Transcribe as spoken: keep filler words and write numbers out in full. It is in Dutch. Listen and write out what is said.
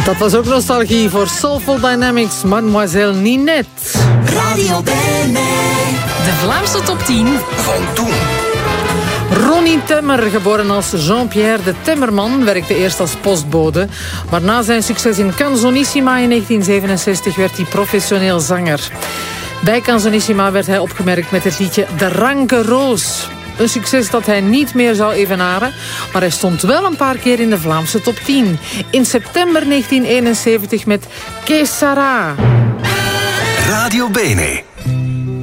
Dat was ook nostalgie voor Soulful Dynamics, Mademoiselle Ninette. Radio Bene. De Vlaamse top tien van toen. Ronnie Temmer, geboren als Jean-Pierre de Temmerman, werkte eerst als postbode. Maar na zijn succes in Canzonissima in negentien zevenenzestig werd hij professioneel zanger. Bij Canzonissima werd hij opgemerkt met het liedje De Ranke Roos. Een succes dat hij niet meer zou evenaren, maar hij stond wel een paar keer in de Vlaamse top tien. In september negentien eenenzeventig met Que Sera. Radio Bene.